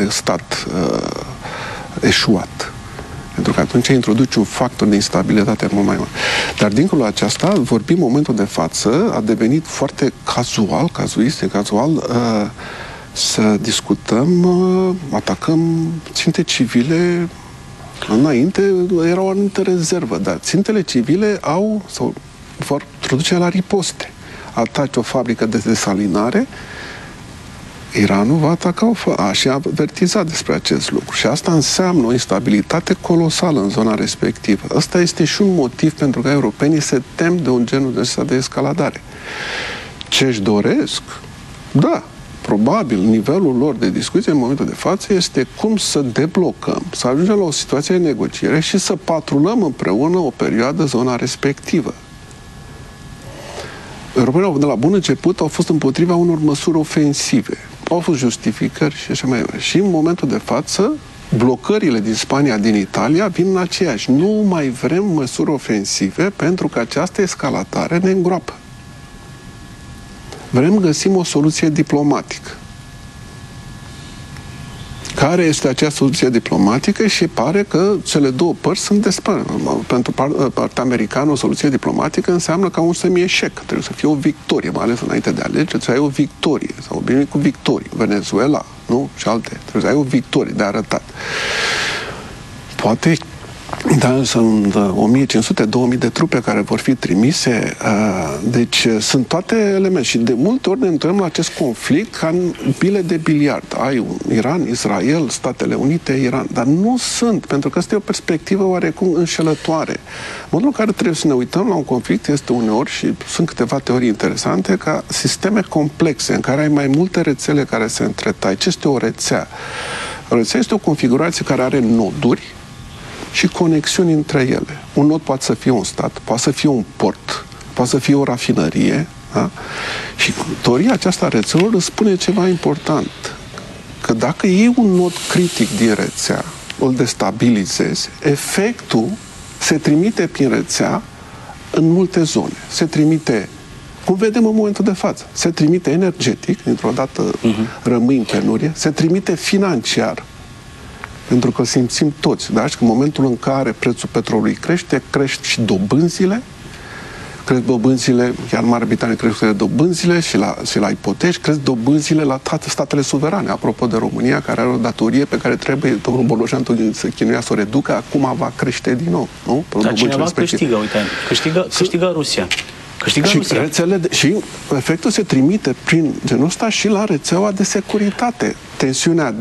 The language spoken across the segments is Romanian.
de stat eșuat. Pentru că atunci introduci un factor de instabilitate mult mai mare. Dar dincolo de aceasta, vorbim în momentul de față, a devenit foarte cazual, să discutăm, atacăm ținte civile. Înainte era o anumită rezervă, dar țintele civile vor introduce la riposte. Ataci o fabrică de desalinare, Iranul va ataca și a avertizat despre acest lucru. Și asta înseamnă o instabilitate colosală în zona respectivă. Ăsta este și un motiv pentru că europenii se tem de un genul de escaladare. Ce își doresc? Da, probabil nivelul lor de discuție în momentul de față este cum să deblocăm, să ajungem la o situație de negociere și să patrulăm împreună o perioadă zona respectivă. Europenii de la bun început au fost împotriva unor măsuri ofensive. Au fost justificări și așa mai departe. Și în momentul de față, blocările din Spania, din Italia, vin în aceeași. Nu mai vrem măsuri ofensive pentru că această escaladare ne îngroapă. Vrem găsim o soluție diplomatică. Care este acea soluție diplomatică? Și pare că cele două părți sunt despărțite. Pentru partea americană, o soluție diplomatică înseamnă ca un semi-eșec. Trebuie să fie o victorie, mai ales înainte de alegeri, trebuie să ai o victorie. Sau bine cu victorie. Venezuela, nu? Și alte. Trebuie să ai o victorie de arătat. Poate sunt 1500-2000 de trupe care vor fi trimise. Deci sunt toate elemente. Și de multe ori ne întâlnim la acest conflict ca în bile de biliard. Ai Iran, Israel, Statele Unite, Iran. Dar nu sunt, pentru că asta e o perspectivă oarecum înșelătoare. Modul în care trebuie să ne uităm la un conflict este uneori, și sunt câteva teorii interesante, ca sisteme complexe, în care ai mai multe rețele care se întretai. Ce este o rețea? O rețea este o configurație care are noduri și conexiuni între ele. Un nod poate să fie un stat, poate să fie un port, poate să fie o rafinărie, da? Și teoria aceasta a rețelelor îți spune ceva important, că dacă iei un nod critic din rețea, îl destabilizezi, efectul se trimite prin rețea în multe zone. Se trimite, cum vedem în momentul de față, se trimite energetic, dintr-o dată rămâi în penurie, se trimite financiar, pentru că simțim toți, da? Și că în momentul în care prețul petrolului crește, crește și dobânzile, cresc dobânzile, chiar în Marea Britanie cresc dobânzile și la ipoteci, cresc dobânzile la toate statele suverane. Apropo de România, care are o datorie pe care trebuie domnul Bolojan să chinuia să o reducă, acum va crește din nou. Nu? Dar cineva câștigă, uite, câștigă Rusia. Și efectul se trimite prin genul ăsta și la rețeaua de securitate. Tensiunea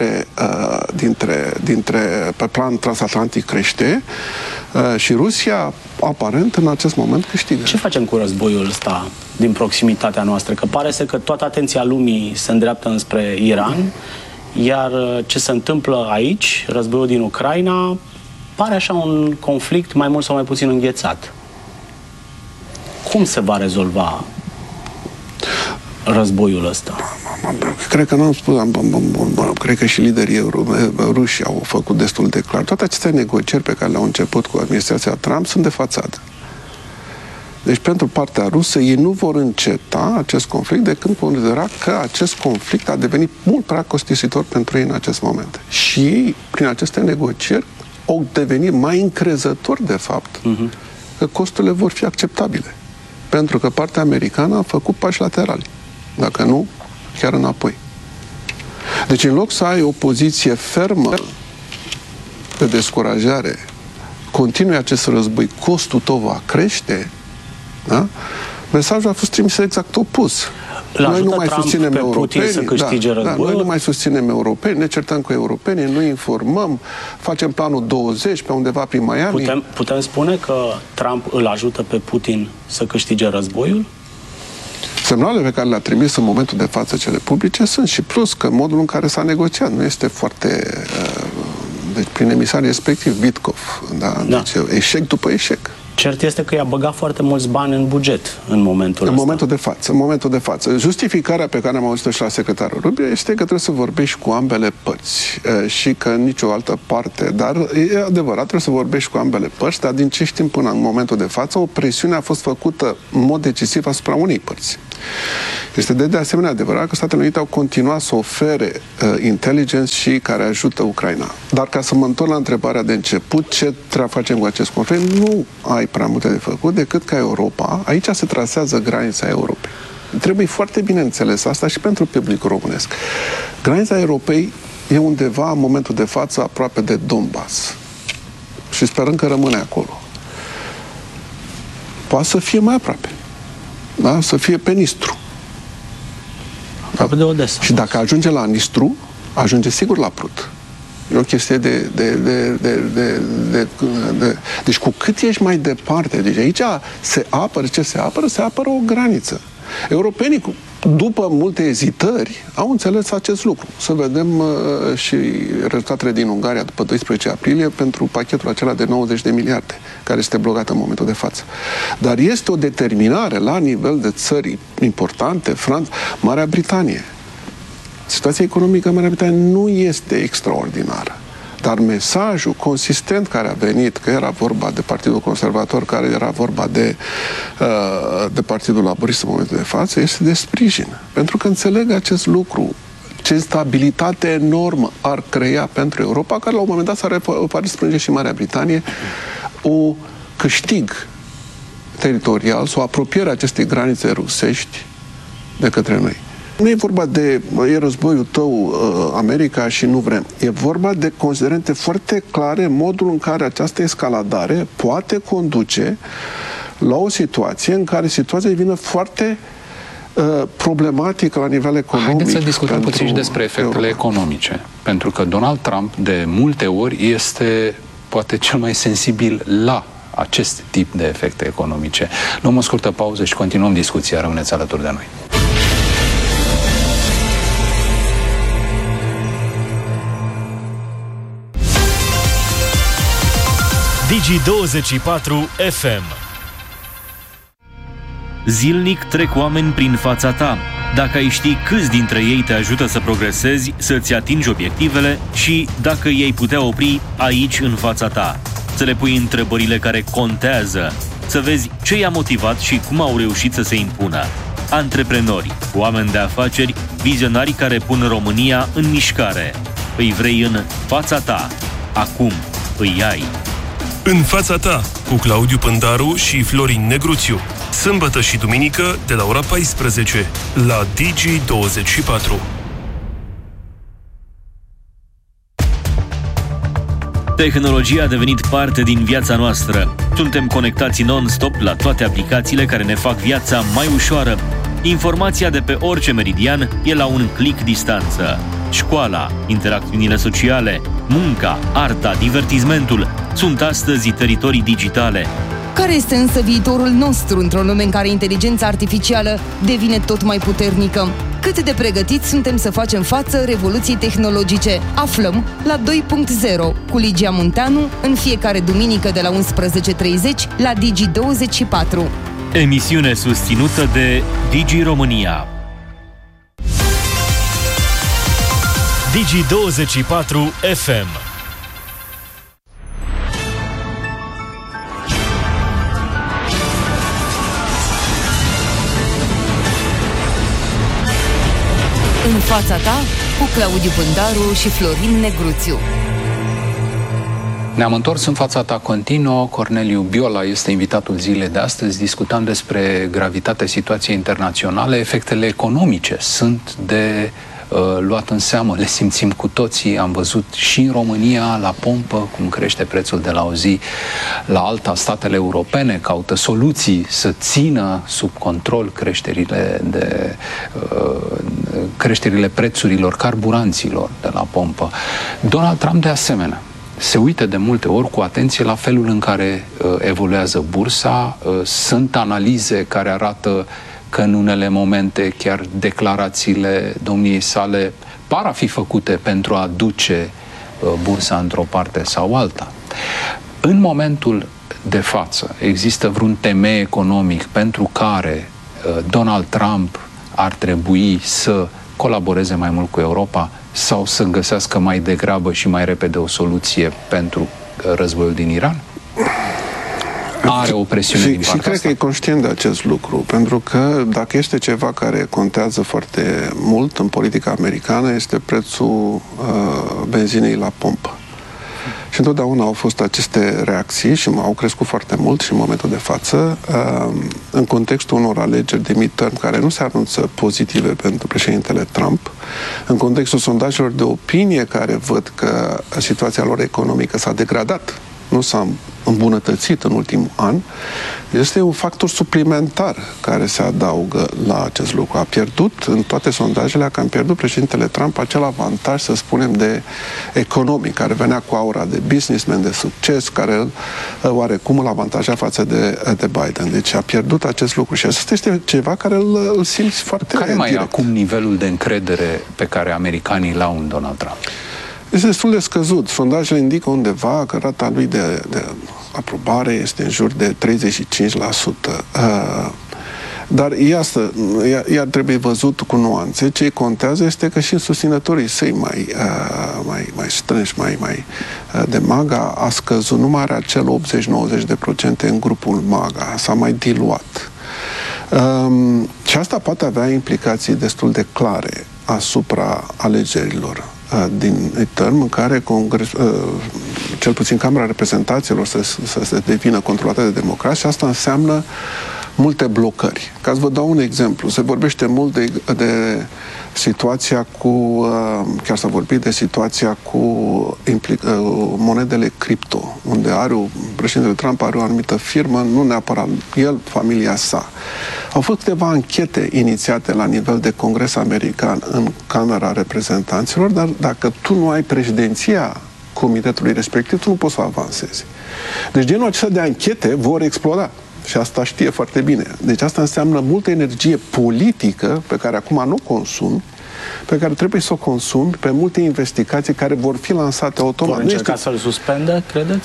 pe plan transatlantic crește și Rusia, aparent, în acest moment câștigă. Ce facem cu războiul ăsta din proximitatea noastră? Că pare să că toată atenția lumii se îndreaptă înspre Iran, iar ce se întâmplă aici, războiul din Ucraina, pare așa un conflict mai mult sau mai puțin înghețat. Cum se va rezolva războiul ăsta? Cred că n-am spus, cred că și liderii ruși au făcut destul de clar. Toate aceste negocieri pe care le-au început cu administrația Trump sunt de fațadă. Deci pentru partea rusă ei nu vor înceta acest conflict decât considera că acest conflict a devenit mult prea costisitor pentru ei în acest moment. Și prin aceste negocieri au devenit mai încrezători de fapt că costurile vor fi acceptabile. Pentru că partea americană a făcut pași laterali. Dacă nu, chiar înapoi. Deci, în loc să ai o poziție fermă de descurajare, continui acest război, costul tău va crește, da? Mesajul a fost trimis exact opus. Noi nu mai susținem europenii, noi nu mai susținem europeni, ne certăm cu europenii, nu informăm, facem planul 20 pe undeva prin Miami. Putem spune că Trump îl ajută pe Putin să câștige războiul? Semnalele pe care le-a trimis în momentul de față cele publice sunt, și plus că modul în care s-a negociat nu este foarte... deci prin emisarii respectiv, Witkoff, da? Deci eșec după eșec. Cert este că i-a băgat foarte mulți bani în buget în momentul ăsta. În momentul de față. Justificarea pe care am auzit-o și la secretarul Rubio este că trebuie să vorbești cu ambele părți și că în nicio altă parte. Dar e adevărat, trebuie să vorbești cu ambele părți, dar din ce știm până în momentul de față, o presiune a fost făcută în mod decisiv asupra unei părți. Este de asemenea adevărat că Statele Unite au continuat să ofere intelligence și care ajută Ucraina. Dar ca să mă întorc la întrebarea de început, ce trebuie să facem cu acest conflict? Nu ai prea multe de făcut decât ca Europa. Aici se trasează granița Europei. Trebuie foarte bine înțeles asta și pentru publicul românesc. Granița Europei e undeva, în momentul de față, aproape de Donbass. Și sperăm că rămâne acolo. Poate să fie mai aproape. Da? Să fie pe Nistru. Aproape de Odessa. Și dacă ajunge la Nistru, ajunge sigur la Prut. E o chestie deci cu cât ești mai departe, deci aici se apără, ce se apără? Se apără o graniță. Europenii, după multe ezitări, au înțeles acest lucru. Să vedem și rezultatele din Ungaria după 12 aprilie pentru pachetul acela de 90 de miliarde, care este blocat în momentul de față. Dar este o determinare la nivel de țări importante, Franța, Marea Britanie. Situația economică în Marea Britanie nu este extraordinară. Dar mesajul consistent care a venit, că era vorba de Partidul Conservator, care era vorba de Partidul Laborist în momentul de față, este de sprijin. Pentru că înțeleg acest lucru. Ce stabilitate enormă ar crea pentru Europa, care la un moment dat s-ar răspunde și Marea Britanie, o câștig teritorial sau apropiere acestei granițe rusești de către noi. Nu e vorba de e războiul tău, America, și nu vrem. E vorba de considerente foarte clare, modul în care această escaladare poate conduce la o situație în care situația devine foarte problematică la nivel economic. Haideți să discutăm puțin și despre efectele economice. Pentru că Donald Trump de multe ori este poate cel mai sensibil la acest tip de efecte economice. Luăm o scurtă pauză și continuăm discuția. Rămâneți alături de noi. Digi24 FM. Zilnic trec oameni prin fața ta. Dacă ai ști câți dintre ei te ajută să progresezi, să-ți atingi obiectivele și dacă i-ai putea opri aici în fața ta. Să le pui întrebările care contează, să vezi ce i-a motivat și cum au reușit să se impună. Antreprenori, oameni de afaceri, vizionari care pun România în mișcare. Îi vrei în fața ta. Acum îi ai. În fața ta, cu Claudiu Pândaru și Florin Negruțiu. Sâmbătă și duminică, de la ora 14, la Digi24. Tehnologia a devenit parte din viața noastră. Suntem conectați non-stop la toate aplicațiile care ne fac viața mai ușoară. Informația de pe orice meridian e la un click distanță. Școala, interacțiunile sociale, munca, arta, divertismentul sunt astăzi teritorii digitale. Care este însă viitorul nostru într-o lume în care inteligența artificială devine tot mai puternică? Cât de pregătiți suntem să facem față revoluției tehnologice? Aflăm la 2.0 cu Ligia Munteanu în fiecare duminică de la 11:30 la Digi24. Emisiune susținută de Digi România. Digi24 FM. În fața ta, cu Claudiu Pândaru și Florin Negruțiu. Ne-am întors în fața ta continuă. Corneliu Biola este invitatul zilei de astăzi. Discutăm despre gravitatea situației internaționale. Efectele economice sunt de luat în seamă, le simțim cu toții. Am văzut și în România, la pompă, cum crește prețul de la o zi la alta. Statele europene caută soluții să țină sub control creșterile prețurilor carburanților de la pompă. Donald Trump, de asemenea, se uită de multe ori cu atenție la felul în care evoluează bursa. Sunt analize care arată că în unele momente chiar declarațiile domniei sale par a fi făcute pentru a duce bursa într-o parte sau alta. În momentul de față există vreun temei economic pentru care Donald Trump ar trebui să colaboreze mai mult cu Europa sau să găsească mai degrabă și mai repede o soluție pentru războiul din Iran? Are o presiune din partea Și cred că e conștient de acest lucru, pentru că dacă este ceva care contează foarte mult în politica americană, este prețul benzinei la pompă. Și întotdeauna au fost aceste reacții și au crescut foarte mult și în momentul de față, în contextul unor alegeri de midterm care nu se anunță pozitive pentru președintele Trump, în contextul sondajelor de opinie care văd că situația lor economică s-a degradat, nu s-a îmbunătățit în ultimul an, este un factor suplimentar care se adaugă la acest lucru. A pierdut în toate sondajele, că am pierdut președintele Trump acel avantaj, să spunem, de economic, care venea cu aura de businessman, de succes, care oarecum îl avantaja față de Biden. Deci a pierdut acest lucru și asta este ceva care îl simți foarte Care mai e direct. acum nivelul de încredere pe care americanii l-au în Donald Trump? Este destul de scăzut. Sondajele indică undeva că rata lui de aprobare este în jur de 35%. Dar ea trebuie văzut cu nuanțe. Ce contează este că și în susținătorii săi mai strânși, mai de MAGA, a scăzut. Nu mai are acel 80-90% în grupul MAGA. S-a mai diluat. Și asta poate avea implicații destul de clare asupra alegerilor din midterm, în care cel puțin Camera Reprezentanților să se devină controlată de democrați și asta înseamnă multe blocări. Ca să vă dau un exemplu, se vorbește mult de situația cu, chiar s-a vorbit de situația cu monedele cripto, unde președintele Trump are o anumită firmă, nu neapărat el, familia sa. Au fost câteva anchete inițiate la nivel de Congres american în Camera Reprezentanților, dar dacă tu nu ai președinția comitetului respectiv, tu nu poți să avansezi. Deci genul acesta de anchete vor exploda. Și asta știe foarte bine. Deci asta înseamnă multă energie politică pe care acum nu consumi, pe care trebuie să o consumi pe multe investigații care vor fi lansate automat. Vor încerca să-l suspendă, credeți?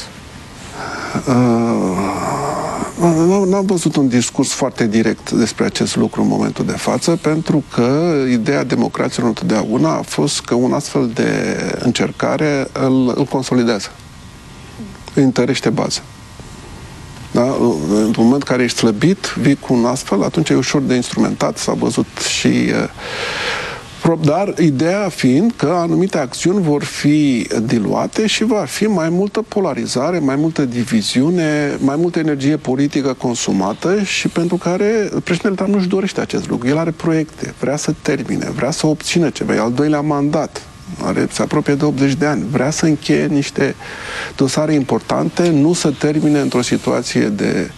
N-am văzut un discurs foarte direct despre acest lucru în momentul de față, pentru că ideea democraților întotdeauna a fost că un astfel de încercare îl consolidează. Îi întărește baza. Da? În moment în care ești slăbit, vii cu un astfel, atunci e ușor de instrumentat, s-a văzut și... Dar ideea fiind că anumite acțiuni vor fi diluate și va fi mai multă polarizare, mai multă diviziune, mai multă energie politică consumată și pentru care președintele Trump nu-și dorește acest lucru. El are proiecte, vrea să termine, vrea să obțină ceva, e al doilea mandat. Se apropie de 80 de ani. Vrea să încheie niște dosare importante, nu să termine într-o situație de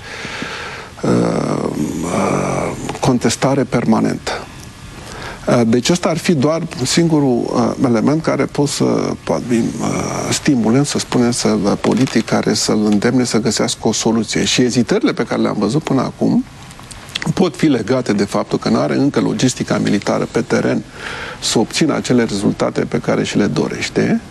contestare permanentă. Deci ăsta ar fi doar singurul element care poate să stimulăm, să spunem, politic care să-l îndemne să găsească o soluție. Și ezitările pe care le-am văzut până acum pot fi legate de faptul că nu are încă logistica militară pe teren să obțină acele rezultate pe care și le dorește,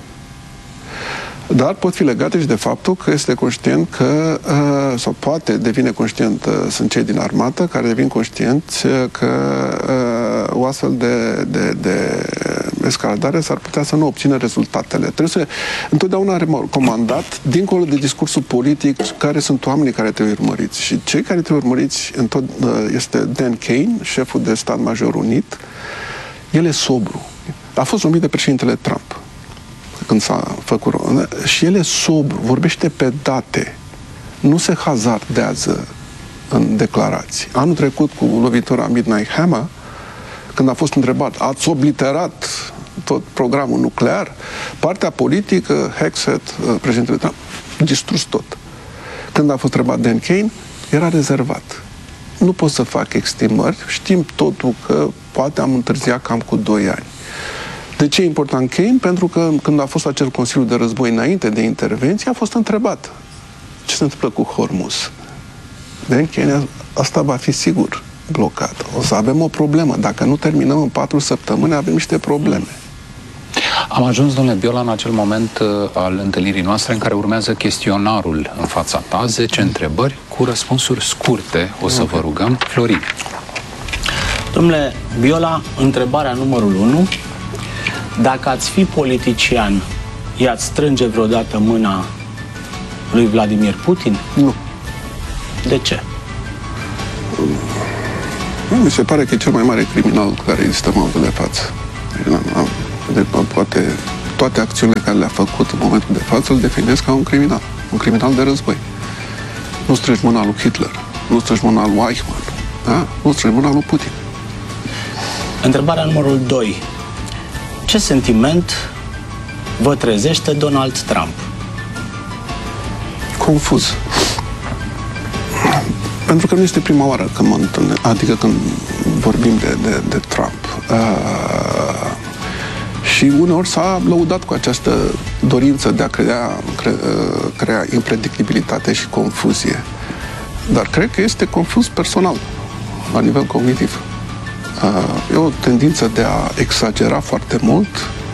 dar pot fi legate și de faptul că este conștient că, sau poate devine conștient, sunt cei din armată care devin conștienți că o astfel de escaladare s-ar putea să nu obțină rezultatele. Trebuie să, întotdeauna am recomandat, dincolo de discursul politic, care sunt oamenii care trebuie urmăriți. Și cei care trebuie urmăriți este Dan Kane, șeful de stat major unit. El e sobru. A fost numit de președintele Trump când s-a făcut. Și el e sobru, vorbește pe date. Nu se hazardează în declarații. Anul trecut, cu lovitura Midnight Hammer, când a fost întrebat, ați obliterat tot programul nuclear, partea politică, Hexet, președintele Trump, distrus tot. Când a fost întrebat Dan Kane, era rezervat. Nu pot să fac estimări, știm totul că poate am întârziat cam cu 2 ani. De ce e important Kane? Pentru că când a fost acel Consiliu de Război înainte de intervenție, a fost întrebat ce se întâmplă cu Hormuz. Dan Kane, asta va fi sigur blocat. O să avem o problemă. Dacă nu terminăm în 4 săptămâni, avem niște probleme. Am ajuns, domnule Biola, în acel moment al întâlnirii noastre în care urmează chestionarul în fața ta, 10 întrebări cu răspunsuri scurte. O să vă rugăm. Florin. Domnule Biola, întrebarea numărul 1. Dacă ați fi politician, i-ați strânge vreodată mâna lui Vladimir Putin? Nu. De ce? Mi se pare că e cel mai mare criminal care există în momentul de față. Poate toate acțiunile care le-a făcut în momentul de față îl definesc ca un criminal de război. Nu strângi mâna lui Hitler, nu strângi mâna lui Eichmann, da? Nu strângi mâna lui Putin. Întrebarea numărul 2. Ce sentiment vă trezește Donald Trump? Confuz. Pentru că nu este prima oară când mă întâlnesc, adică când vorbim de Trump. Și uneori s-a lăudat cu această dorință de a crea impredictibilitate și confuzie. Dar cred că este confuz personal, la nivel cognitiv. E o tendință de a exagera foarte mult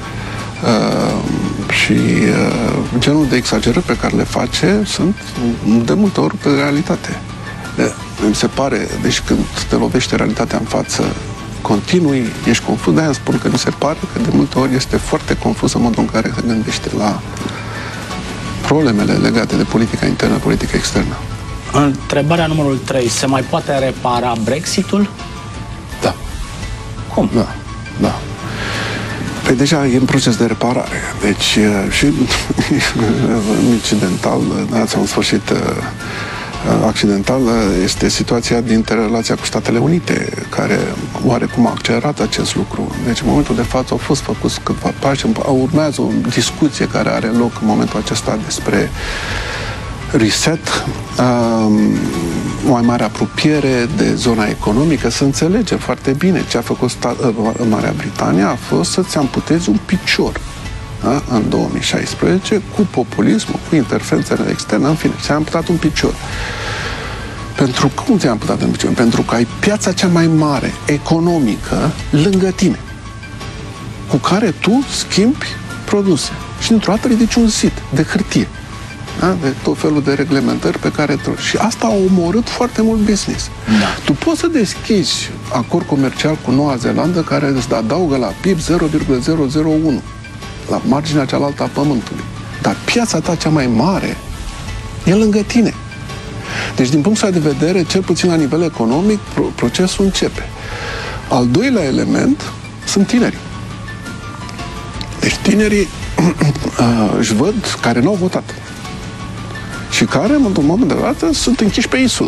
și genul de exagerări pe care le face sunt de multe ori pe realitate. Mi se pare, deci când te lovește realitatea în față, continui, ești confuz, de-aia spun că mi se pare că de multe ori este foarte confuz în modul în care se gândește la problemele legate de politica internă, politica externă. Întrebarea numărul 3. Se mai poate repara Brexitul? Da. Cum? Da. Păi deja e în proces de reparare. Deci și incidental, sau în sfârșit accidental, este situația dintre relația cu Statele Unite, care oarecum a accelerat acest lucru. Deci în momentul de față au fost făcuți câteva pași, urmează o discuție care are loc în momentul acesta despre reset, o mai mare apropiere de zona economică, să înțelegem foarte bine ce a făcut Marea Britanie a fost să-ți amputezi un picior, da? În 2016, cu populismul, cu interferențele externe, în fine, ți-a amputat un picior. Cum ți-a amputat un picior? Pentru că ai piața cea mai mare economică lângă tine, cu care tu schimbi produse. Și dintr-o dată ridici un zid de hârtie. Da? De tot felul de reglementări pe care... Și asta a omorât foarte mult business. Da. Tu poți să deschizi acord comercial cu Noua Zeelandă care îți adaugă la PIB 0,001 la marginea cealaltă a pământului. Dar piața ta cea mai mare e lângă tine. Deci, din punctul de vedere, cel puțin la nivel economic, procesul începe. Al doilea element sunt tinerii. Deci tinerii își văd care n-au votat. Și care, într-un moment de față, sunt închiși pe insulă.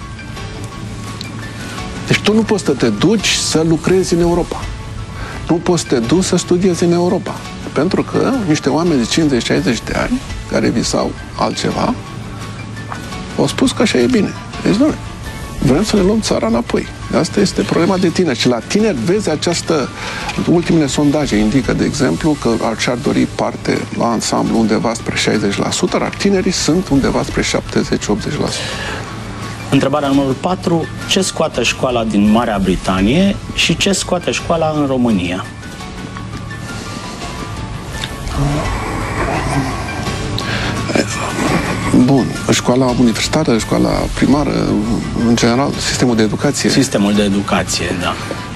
Deci tu nu poți să te duci să lucrezi în Europa. Nu poți să te duci să studiezi în Europa. Pentru că niște oameni de 50-60 de ani, care visau altceva, au spus că așa e bine. Deci, doamne, vrem să ne luăm țara înapoi. Asta este problema de tineri. Și la tineri vezi această... Ultimele sondaje indică, de exemplu, că și-ar dori parte la ansamblu undeva spre 60%, dar tinerii sunt undeva spre 70-80%. Întrebarea numărul 4. Ce scoate școala din Marea Britanie și ce scoate școala în România? Bun. Școala universitară, școala primară, în general, sistemul de educație. Sistemul de educație, da.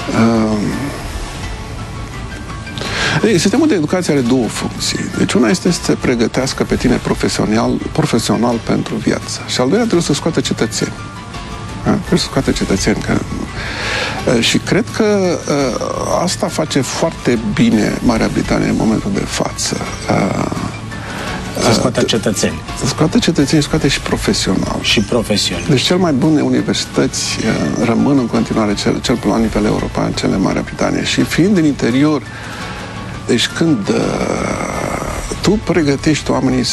Sistemul de educație are două funcții. Deci una este să te pregătească pe tine profesional pentru viață. Și al doilea trebuie să scoată cetățeni. Trebuie să scoată cetățeni. Și cred că asta face foarte bine Marea Britanie în momentul de față. Să scoată cetățeni. Să scoată cetățeni, să scoate și profesional. Și profesioniști. Deci cel mai bune universități rămân în continuare, cel la nivel european, cele Marea Britanie. Și fiind din interior, deci când tu pregătești oamenii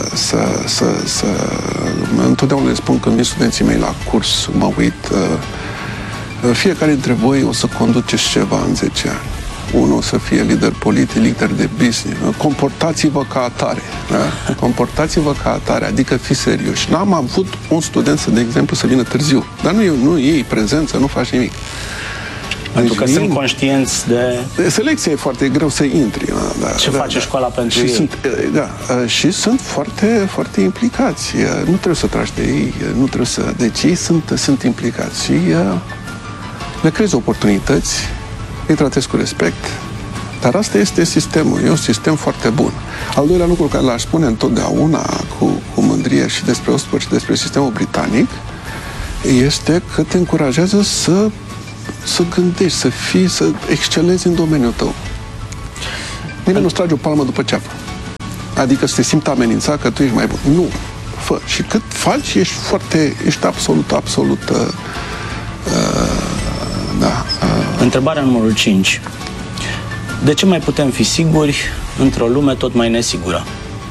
întotdeauna le spun când vin studenții mei la curs, mă uit, fiecare dintre voi o să conduceți ceva în 10 ani. Unul o să fie lider politic, lider de business. Comportați-vă ca atare. Da? Comportați-vă ca atare, adică fi serioși. N-am avut un student, de exemplu, să vină târziu. Dar nu iei prezență, nu faci nimic. Pentru că sunt conștienți de... Selecția e foarte greu să intri. Ce face școala pentru și ei. Și sunt foarte, foarte implicați. Nu trebuie să tragi de ei, nu trebuie să... Deci ei sunt implicați și le creezi oportunități, îi tratezi cu respect, dar asta este sistemul. E un sistem foarte bun. Al doilea lucru care l-aș spune întotdeauna cu mândrie și despre Oxford și despre sistemul britanic este că te încurajează să gândești, să excelezi în domeniul tău. Nimeni nu-ți trage o palmă după ceapă. Adică să te simți amenințat că tu ești mai bun. Nu. Fă. Și cât faci, ești absolut Întrebarea numărul 5. De ce mai putem fi siguri într-o lume tot mai nesigură?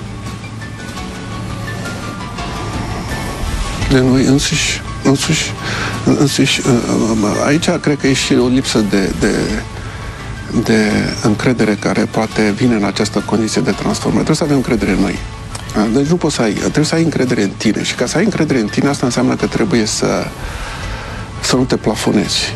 De noi însuși, aici cred că e și o lipsă de încredere care poate vine în această condiție de transformare. Trebuie să avem încredere în noi. Deci nu poți trebuie să ai încredere în tine. Și ca să ai încredere în tine, asta înseamnă că trebuie să nu te plafonezi.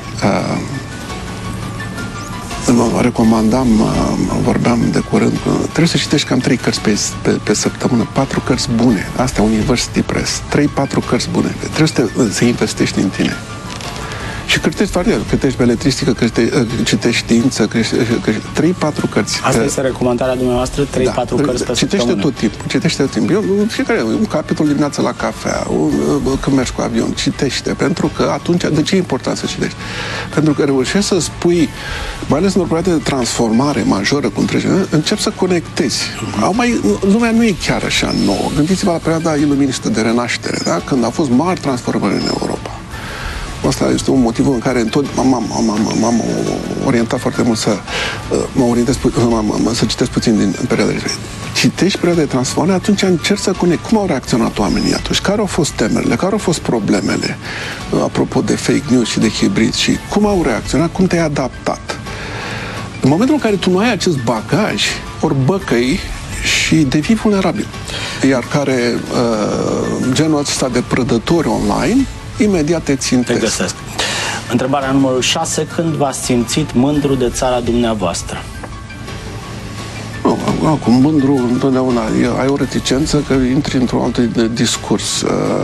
Vorbeam de curând, trebuie să citești cam 3 cărți pe săptămână, 4 cărți bune. Astea, University Press. 3-4 cărți bune. Trebuie să investești în tine. Și citești variat, citești beletristică, citești știință, 3-4 cărți. Asta este recomandarea dumneavoastră, 3-4 cărți pe săptămână. Citește tot timpul. Un capitol dimineața la cafea, când mergi cu avion, citește. Pentru că atunci, de ce e important să citești? Pentru că reușești să spui, mai ales în o perioadă de transformare majoră, cum trece, începi să conectezi. Lumea nu e chiar așa nouă. Gândiți-vă la perioada iluministă de renaștere, da? Când au fost mari transformări în Europa. Asta este un motiv în care m-am orientat foarte mult să citesc puțin din perioada de citești perioada de transformare, atunci încerci să conecti. Cum au reacționat oamenii atunci? Care au fost temerile? Care au fost problemele? Apropo de fake news și de hibrid. Și cum au reacționat? Cum te-ai adaptat? În momentul în care tu nu ai acest bagaj, ori băcăi și devii vulnerabil. Iar genul acesta de prădători online imediat te țintesc. Te găsesc. Întrebarea numărul 6. Când v-ați simțit mândru de țara dumneavoastră? Acum, mândru, întotdeauna ai o reticență că intri într-un alt discurs.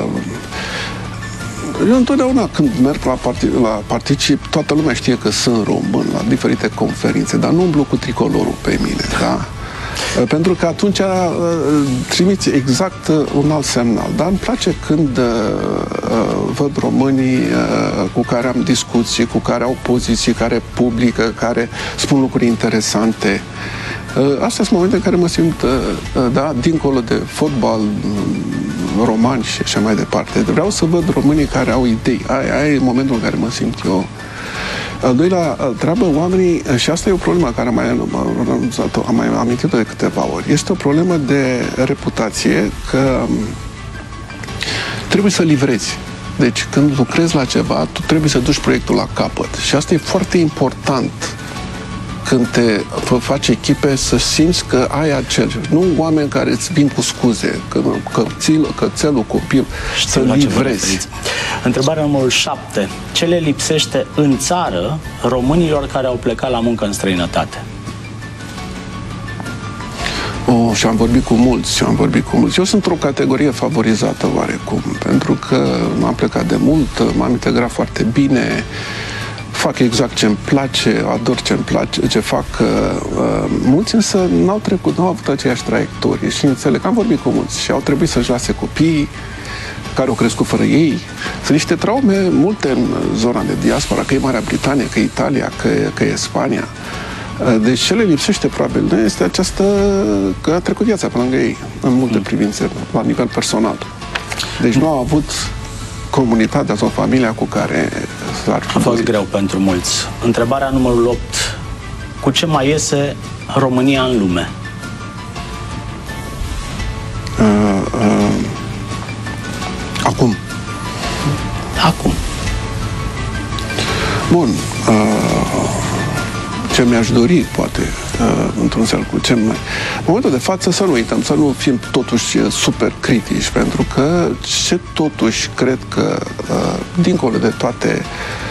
Eu întotdeauna când merg la particip, toată lumea știe că sunt român la diferite conferințe, dar nu umblu cu tricolorul pe mine, da? Pentru că atunci trimiți exact un alt semnal. Dar îmi place când văd românii cu care am discuții, cu care au poziții, care publică, care spun lucruri interesante. Astea sunt momente în care mă simt, dincolo de fotbal, roman și așa mai departe. Vreau să văd românii care au idei. Aia e momentul în care mă simt eu. Al doilea treabă, oamenii, și asta e o problemă care am mai amintit-o de câteva ori, este o problemă de reputație că trebuie să livrezi. Deci când lucrezi la ceva, tu trebuie să duci proiectul la capăt. Și asta e foarte important când te faci echipe, să simți că ai acel. Nu oameni care îți vin cu scuze, cățelul, copil, să livrezi. Întrebarea numărul 7. Ce le lipsește în țară românilor care au plecat la muncă în străinătate? Și am vorbit cu mulți, Eu sunt o categorie favorizată oarecum, pentru că am plecat de mult, m-am integrat foarte bine, fac exact ce-mi place, ador ce-mi place, ce fac. Mulți însă n-au avut aceeași traiectorie și înțeleg. Am vorbit cu mulți și au trebuit să-și lase copiii care au crescut fără ei. Sunt niște traume multe în zona de diaspora, că e Marea Britanie, că e Italia, că e Spania. Deci ce le lipsește probabil nu este că a trecut viața pe lângă ei în multe privințe, la nivel personal. Deci nu au avut comunitatea sau familia cu care s-ar fi. A fost greu pentru mulți. Întrebarea numărul 8. Cu ce mai iese România în lume? Acum. Bun. Ce mi-aș dori, poate, într-un fel cu ce mai... În momentul de față, să nu uităm, să nu fim totuși super critici, pentru că ce totuși cred că, dincolo de toate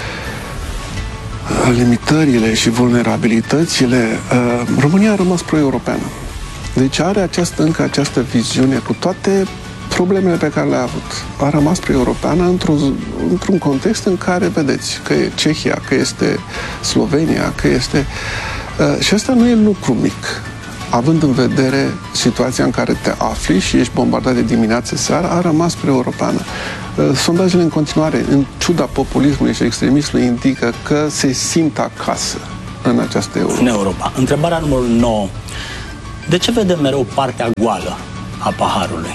limitările și vulnerabilitățile, România a rămas pro-europeană. Deci are încă această viziune cu toate problemele pe care le-a avut. A rămas pro-europeană într-un context în care, vedeți, că e Cehia, că este Slovenia, că este... și asta nu e lucru mic. având în vedere situația în care te afli și ești bombardat de dimineață seara, a rămas pre-europeană. Sondajele în continuare, în ciuda populismului și extremismului, indică că se simt acasă în această Europa. În Europa. Întrebarea numărul 9. De ce vedem mereu partea goală a paharului?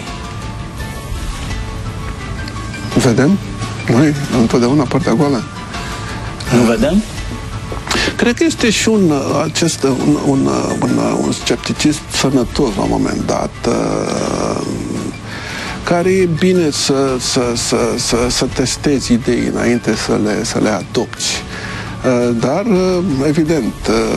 Vedem? Noi, întotdeauna partea goală. Nu vedem? Cred că este și un scepticism sănătos la un moment dat, care e bine să testezi idei înainte să le adopți. Dar, evident,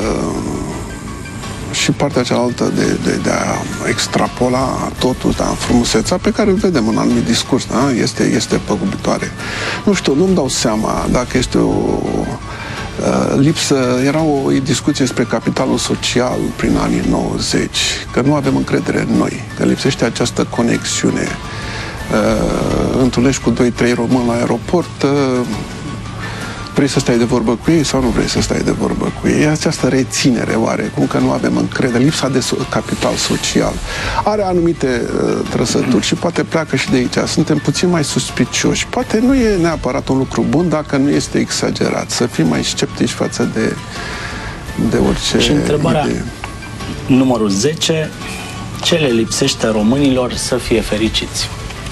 și partea cealaltă de a extrapola totul, da, frumusețea pe care o vedem în anumit discurs, da, este păgubitoare. Nu știu, nu-mi dau seama dacă este o lipsă, era o discuție despre capitalul social prin anii 90, că nu avem încredere în noi, că lipsește această conexiune. Întâlnești cu 2-3 români la aeroport, vrei să stai de vorbă cu ei sau nu vrei să stai de vorbă cu ei? Această reținere, oarecum că nu avem încredere, lipsa de capital social. Are anumite trăsături și poate pleacă și de aici. Suntem puțin mai suspicioși. Poate nu e neapărat un lucru bun dacă nu este exagerat. Să fim mai sceptici față de orice și întrebarea idee. Numărul 10. Ce le lipsește românilor să fie fericiți?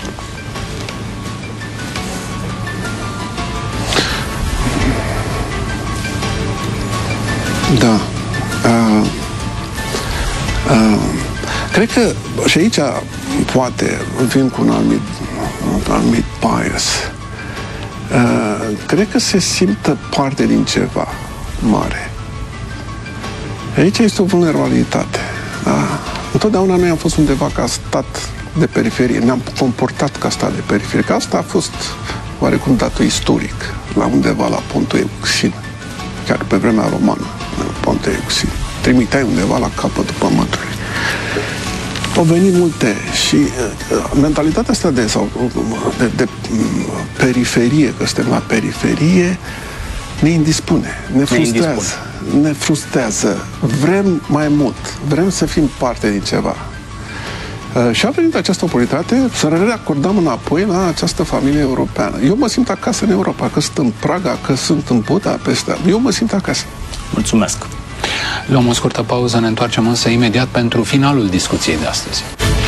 Da. Cred că și aici poate vin cu un anumit bias. Cred că se simtă parte din ceva mare. Aici este o vulnerabilitate. Da? Întotdeauna noi am fost undeva ca stat de periferie. Ne-am comportat ca stat de periferie. Că asta a fost oarecum datul istoric la undeva la Pontul Euxin. Chiar pe vremea romană. Pontul Euxin. Trimiteai undeva la capătul pământului. Au venit multe și mentalitatea asta de periferie, că suntem la periferie, ne indispune, ne frustrează. Vrem mai mult, vrem să fim parte din ceva. Și a venit această oportunitate să reacordăm înapoi la această familie europeană. Eu mă simt acasă în Europa, că sunt în Praga, că sunt în Budapesta. Eu mă simt acasă. Mulțumesc! Luăm o scurtă pauză, ne întoarcem însă imediat pentru finalul discuției de astăzi.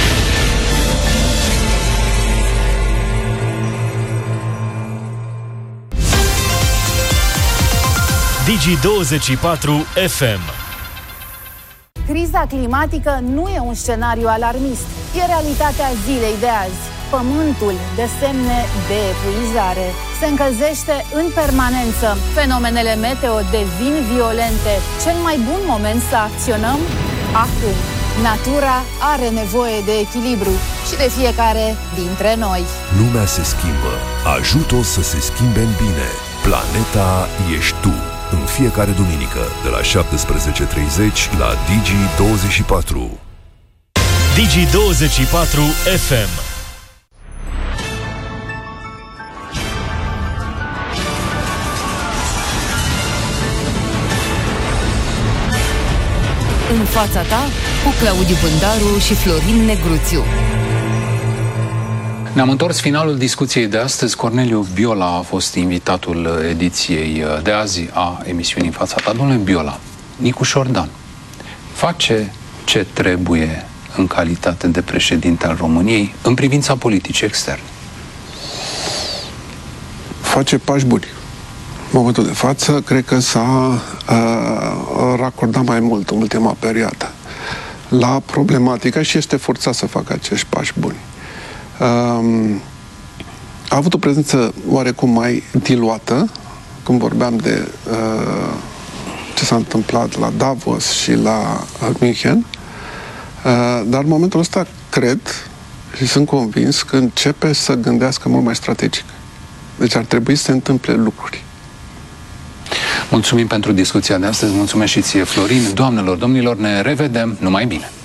Digi24 FM. Criza climatică nu e un scenariu alarmist, e realitatea zilei de azi. Pământul de semne de epuizare. Se încălzește în permanență. Fenomenele meteo devin violente. Cel mai bun moment să acționăm? Acum. Natura are nevoie de echilibru și de fiecare dintre noi. Lumea se schimbă. Ajută-o să se schimbe în bine. Planeta ești tu. În fiecare duminică, de la 17:30 la Digi24. Digi24 FM. În fața ta, cu Claudiu Bândaru și Florin Negruțiu. Ne-am întors finalul discuției de astăzi. Corneliu Biola a fost invitatul ediției de azi a emisiunii În fața ta. Domnule Biola, Nicu Șordan face ce trebuie în calitate de președinte al României în privința politicii externe? Face pași buni. În momentul de față, cred că s-a racordat mai mult în ultima perioadă la problematica și este forțat să facă acești pași buni. A avut o prezență oarecum mai diluată când vorbeam de ce s-a întâmplat la Davos și la München, dar în momentul ăsta cred și sunt convins că începe să gândească mult mai strategic. Deci ar trebui să se întâmple lucruri. Mulțumim pentru discuția de astăzi, mulțumesc și ție, Florin. Doamnelor, domnilor, ne revedem, numai bine!